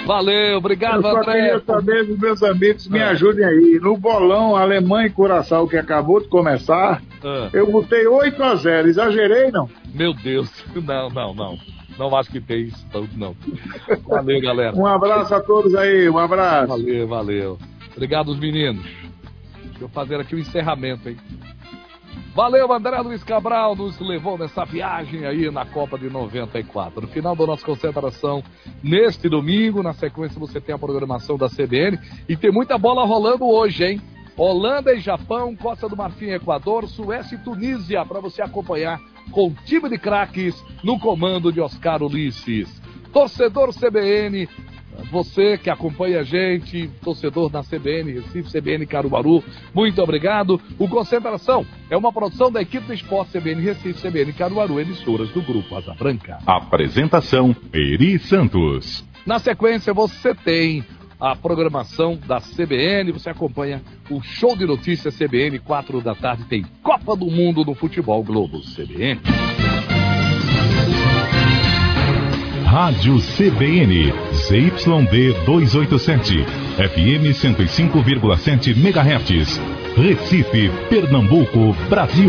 Valeu, obrigado, André. Eu só queria saber dos meus amigos, me ajudem aí. No bolão Alemanha e Curaçao, que acabou de começar, eu botei 8-0. Exagerei, não? Meu Deus, não. Não acho que tem isso tudo, não. Valeu, galera. Um abraço a todos aí, um abraço. Valeu. Obrigado, meninos. Deixa eu fazer aqui o encerramento, hein? Valeu, André Luiz Cabral nos levou nessa viagem aí na Copa de 94. No final da nossa concentração, neste domingo, na sequência você tem a programação da CBN e tem muita bola rolando hoje, hein? Holanda e Japão, Costa do Marfim e Equador, Suécia e Tunísia, para você acompanhar com o time de craques no comando de Oscar Ulisses. Torcedor CBN, você que acompanha a gente, torcedor da CBN Recife, CBN Caruaru, muito obrigado. O Concentração é uma produção da equipe do esporte CBN Recife, CBN Caruaru, emissoras do Grupo Asa Branca. Apresentação, Eri Santos. Na sequência você tem a programação da CBN, você acompanha o show de notícias CBN, 4 da tarde, tem Copa do Mundo no Futebol Globo CBN. Rádio CBN, ZYD 287, FM 105,7 MHz, Recife, Pernambuco, Brasil.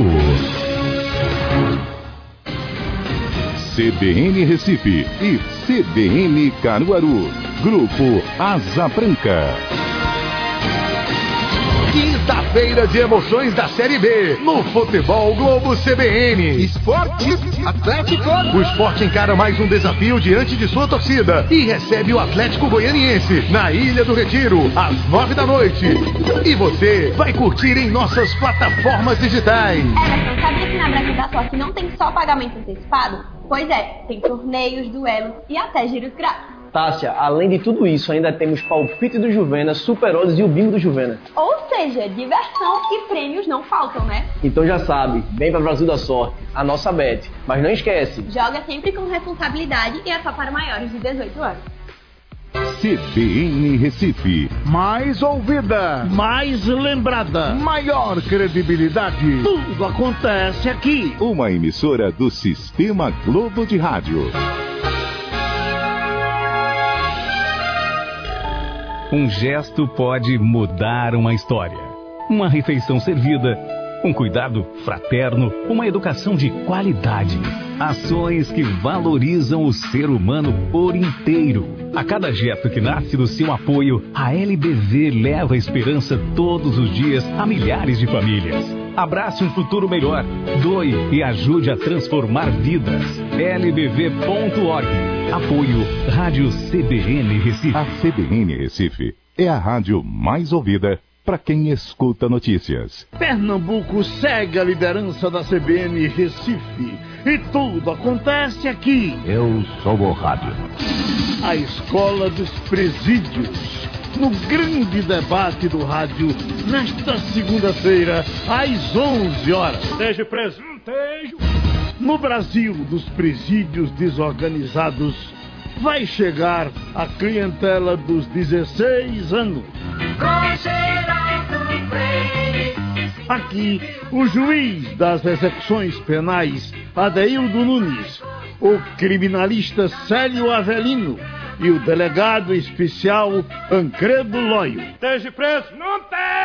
CBN Recife e CBN Caruaru, Grupo Asa Branca. Quinta-feira de emoções da Série B, no Futebol Globo CBN. Esporte Atlético. O Sport encara mais um desafio diante de sua torcida e recebe o Atlético Goianiense na Ilha do Retiro, às 9 da noite. E você vai curtir em nossas plataformas digitais. Everton, sabia que na Brasil da Sorte não tem só pagamento antecipado? Pois é, tem torneios, duelos e até giros grátis. Tássia, além de tudo isso, ainda temos palpite do Juvena, Super Odds e o bingo do Juvena. Ou seja, diversão e prêmios não faltam, né? Então já sabe, vem pra Brasil da Sorte, a nossa bet. Mas não esquece, joga sempre com responsabilidade e é só para maiores de 18 anos. CBN Recife. Mais ouvida, mais lembrada, maior credibilidade. Tudo acontece aqui. Uma emissora do Sistema Globo de Rádio. Um gesto pode mudar uma história. Uma refeição servida, um cuidado fraterno, uma educação de qualidade. Ações que valorizam o ser humano por inteiro. A cada gesto que nasce do seu apoio, a LBV leva esperança todos os dias a milhares de famílias. Abrace um futuro melhor, doe e ajude a transformar vidas. lbv.org. Apoio Rádio CBN Recife. A CBN Recife é a rádio mais ouvida para quem escuta notícias. Pernambuco segue a liderança da CBN Recife e tudo acontece aqui. Eu sou o rádio. A Escola dos Presídios, no grande debate do rádio, nesta segunda-feira, às 11 horas. Esteja preso. No Brasil dos presídios desorganizados, vai chegar a clientela dos 16 anos. Aqui, o juiz das execuções penais, Adeildo Nunes, o criminalista Célio Avelino e o delegado especial Ancredo Lóio. Esteja preso. Não tem!